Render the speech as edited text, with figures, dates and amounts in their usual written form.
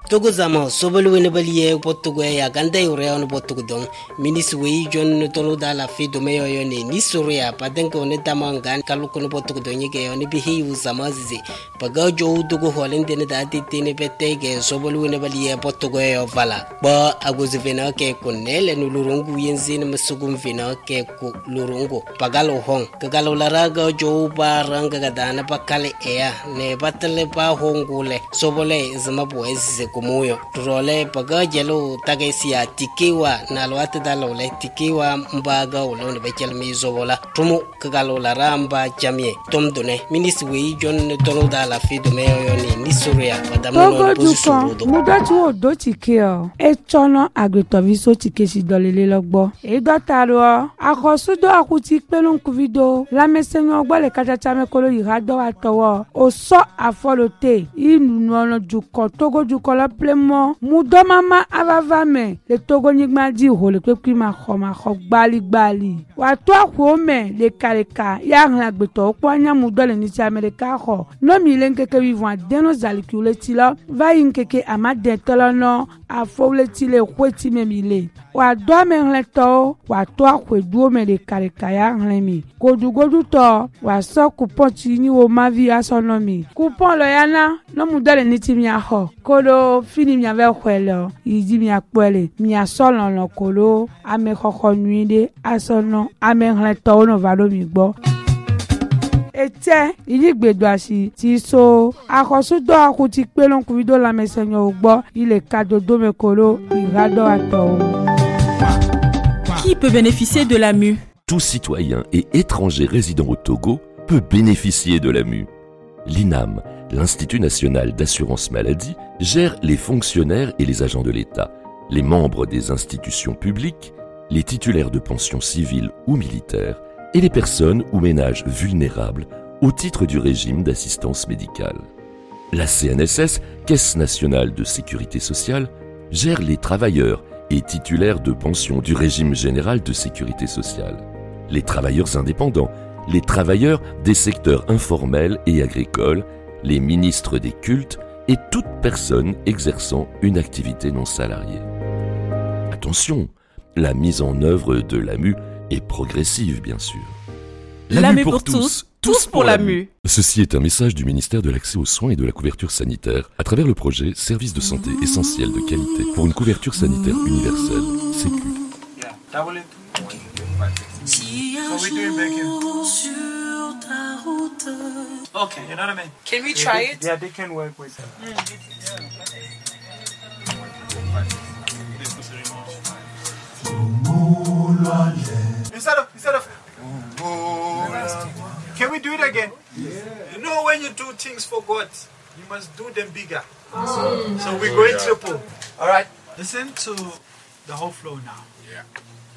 Togo zama sobolu wene baliye potugo ya ganda yure on potugo don minis wi jon tolo da la fi do meyo yone ni soria padenko ne tamangan kaluko no potugo don yege yone bihi uzama zizi paga jo dugo holende ne da titine petege sobolu wene baliye potugo yo vala ba aguzivena ke kunele no lurungu yenzine masugum vina ke ku lurungu pagalo hong kagalo laraga jo baranga gadana pakale ea ne batale pa hongule sobole zama boezi kumuyo role paga jelo tagesia tikiwa na lwata dalole tikiwa mbaga ulone bechel mizobola tumu kagalo la ramba jamie tomdone minis wi jon tono dala fido meyo ni suria madamno position mudatu odo tikio e chono agretoviso tikeshi dolele logbo e dotaro akosudo akuti pelon kuvido la mesenyo ogbo le kachacha mekolo irado atowo o so afolote inu ono juko togo juko la plemo mudo mama avavame le togo nigma di ho le pepi ma kho gbali wa to akome le kaleka ya hla gbeto opo anya mudo le ni ti america ho no mi le nkeke vivant deno zalikule ti lo va yinkeke amade tolono afole ti le kweti memile wa do me hleto wa to akwedu me le kaleka ya hlemi godugodu to wa so coupon ti ni o ma vi asonomi coupon lo yana no mudo le ni ti mi ho kolo fini mi ave kwelo yidi mi akpele mi asolo no kolo ame khokho nuide asono ame hleto no valo mi gbo ete iligbedo asi ti so akosudo akuti pelon kuvido la mesenyo ogbo ile kadodo mekolo irado ato. Qui peut bénéficier de la MU? Tout citoyen et étranger résidant au Togo peut bénéficier de la MU. L'INAM, l'Institut national d'assurance maladie, gère les fonctionnaires et les agents de l'État, les membres des institutions publiques, les titulaires de pensions civiles ou militaires et les personnes ou ménages vulnérables au titre du régime d'assistance médicale. La CNSS, Caisse nationale de sécurité sociale, gère les travailleurs et titulaires de pensions du régime général de sécurité sociale, les travailleurs indépendants, les travailleurs des secteurs informels et agricoles, les ministres des cultes et toute personne exerçant une activité non salariée. Attention, la mise en œuvre de l'AMU est progressive, bien sûr. L'AMU pour tous, tous pour l'AMU. Ceci est un message du ministère de l'Accès aux soins et de la couverture sanitaire à travers le projet Services de santé essentiels de qualité pour une couverture sanitaire universelle, Sécu. Okay, you know what I mean? Can we try it? Yeah, they can work with that. Instead of can we do it again? Yeah. You know when you do things for God, you must do them bigger. So we're going triple. All right. Listen to the whole flow now. Yeah.